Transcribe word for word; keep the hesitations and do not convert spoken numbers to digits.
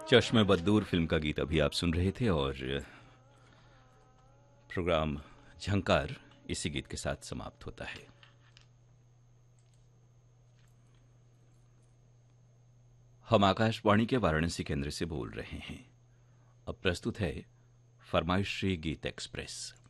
चश्मे बद्दूर फिल्म का गीत अभी आप सुन रहे थे और प्रोग्राम झंकार इसी गीत के साथ समाप्त होता है। हम आकाशवाणी के वाराणसी केंद्र से बोल रहे हैं। अब प्रस्तुत है फरमाइशी गीत एक्सप्रेस।